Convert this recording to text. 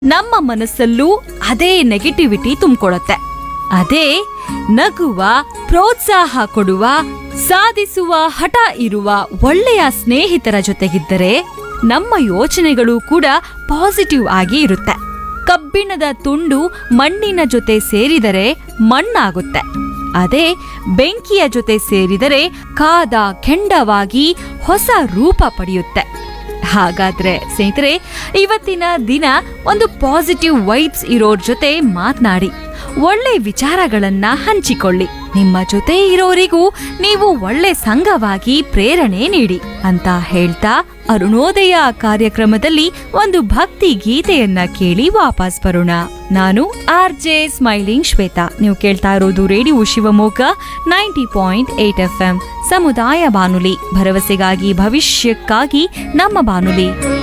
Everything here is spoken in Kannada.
ನಮ್ಮ ಮನಸ್ಸಲ್ಲೂ ಅದೇ ನೆಗೆಟಿವಿಟಿ ತುಂಬಿಕೊಳ್ಳುತ್ತೆ. ಅದೇ ನಗುವ, ಪ್ರೋತ್ಸಾಹ ಕೊಡುವ, ಸಾಧಿಸುವ ಹಠ ಇರುವ ಒಳ್ಳೆಯ ಸ್ನೇಹಿತರ ಜೊತೆಗಿದ್ದರೆ ನಮ್ಮ ಯೋಚನೆಗಳು ಕೂಡ ಪಾಸಿಟಿವ್ ಆಗಿ ಇರುತ್ತೆ. ಕಬ್ಬಿಣದ ತುಂಡು ಮಣ್ಣಿನ ಜೊತೆ ಸೇರಿದರೆ ಮಣ್ಣಾಗುತ್ತೆ. ಅದೇ ಬೆಂಕಿಯ ಜೊತೆ ಸೇರಿದರೆ ಕಾದ ಕೆಂಡವಾಗಿ ಹೊಸ ರೂಪ ಪಡೆಯುತ್ತೆ. ಹಾಗಾದ್ರೆ ಸ್ನೇಹಿತರೆ, ಇವತ್ತಿನ ದಿನ ಒಂದು ಪಾಸಿಟಿವ್ ವೈಬ್ಸ್ ಇರೋರ್ ಜೊತೆ ಮಾತನಾಡಿ, ಒಳ್ಳೆ ವಿಚಾರಗಳನ್ನ ಹಂಚಿಕೊಳ್ಳಿ. ನಿಮ್ಮ ಜೊತೆ ಇರೋರಿಗೂ ನೀವು ಒಳ್ಳೆ ಸಂಘವಾಗಿ ಪ್ರೇರಣೆ ನೀಡಿ ಅಂತ ಹೇಳ್ತಾ ಅರುಣೋದಯ ಕಾರ್ಯಕ್ರಮದಲ್ಲಿ ಒಂದು ಭಕ್ತಿ ಗೀತೆಯನ್ನ ಕೇಳಿ ವಾಪಸ್ ಬರೋಣ. ನಾನು RJ ಸ್ಮೈಲಿಂಗ್ ಶ್ವೇತಾ. ನೀವು ಕೇಳ್ತಾ ಇರೋದು ರೇಡಿಯೋ ಶಿವಮೊಗ್ಗ 90.8 FM ಸಮುದಾಯ ಬಾನುಲಿ, ಭರವಸೆಗಾಗಿ ಭವಿಷ್ಯಕ್ಕಾಗಿ ನಮ್ಮ ಬಾನುಲಿ.